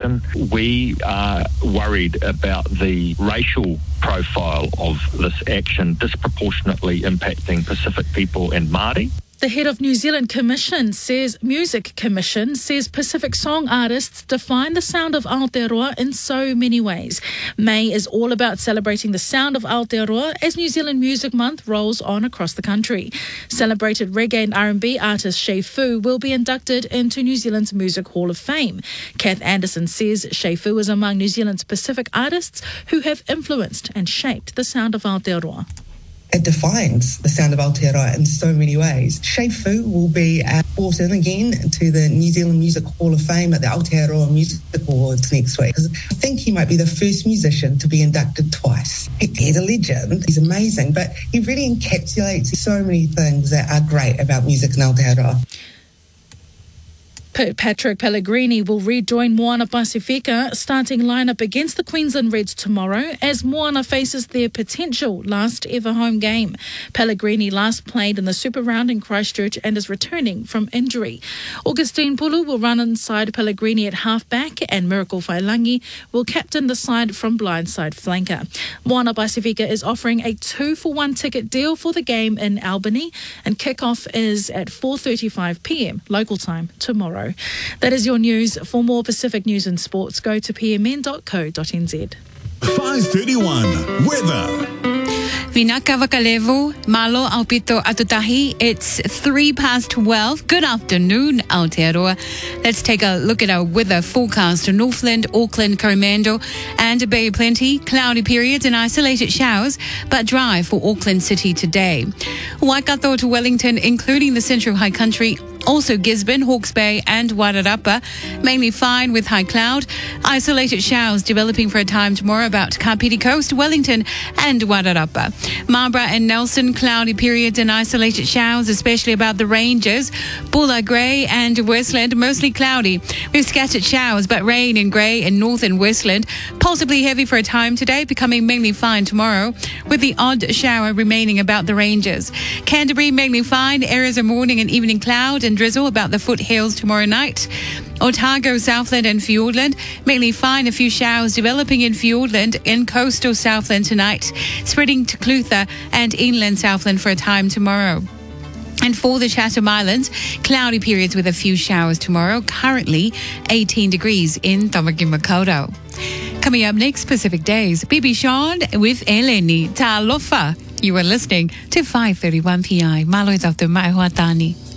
action. We are worried about the racial profile of this action disproportionately impacting Pacific people and Māori. The head of New Zealand Music Commission says Pacific song artists define the sound of Aotearoa in so many ways. May is all about celebrating the sound of Aotearoa as New Zealand Music Month rolls on across the country. Celebrated reggae and R&B artist Shay Fu will be inducted into New Zealand's Music Hall of Fame. Kath Anderson says Shay Fu is among New Zealand's Pacific artists who have influenced and shaped the sound of Aotearoa. It defines the sound of Aotearoa in so many ways. Shay Fu will be brought in again to the New Zealand Music Hall of Fame at the Aotearoa Music Awards next week. I think he might be the first musician to be inducted twice. He's a legend. He's amazing, but he really encapsulates so many things that are great about music in Aotearoa. Patrick Pellegrini will rejoin Moana Pasifika starting lineup against the Queensland Reds tomorrow as Moana faces their potential last ever home game. Pellegrini last played in the Super Round in Christchurch and is returning from injury. Augustine Pulu will run inside Pellegrini at halfback and Miracle Whailangi will captain the side from blindside flanker. Moana Pasifika is offering a 2-for-1 ticket deal for the game in Albany and kickoff is at 4:35 p.m. local time tomorrow. That is your news. For more Pacific news and sports, go to pmn.co.nz. 5:31 weather. Vinaka Vakalevu, Malo Aupito Atutahi. It's 12:03. Good afternoon, Aotearoa. Let's take a look at our weather forecast. Northland, Auckland, Coromandel and Bay of Plenty. Cloudy periods and isolated showers, but dry for Auckland City today. Waikato to Wellington, including the Central High Country. Also Gisborne, Hawke's Bay and Wairarapa, mainly fine with high cloud. Isolated showers developing for a time tomorrow about Kapiti Coast, Wellington and Wairarapa. Marlborough and Nelson, cloudy periods and isolated showers, especially about the ranges. Bulla, Grey and Westland, mostly cloudy with scattered showers, but rain and grey in North and Westland. Possibly heavy for a time today, becoming mainly fine tomorrow, with the odd shower remaining about the ranges. Canterbury, mainly fine, areas of morning and evening cloud and drizzle about the foothills tomorrow night. Otago, Southland and Fiordland, mainly fine, a few showers developing in Fiordland in coastal Southland tonight, spreading to Clutha and inland Southland for a time tomorrow. And for the Chatham Islands, cloudy periods with a few showers tomorrow, currently 18 degrees in Tamaki Makaurau. Coming up next, Pacific Days, Bibi Sean with Eleni Talofa. You are listening to 5:31 PI. Malo is after Mai Huatani.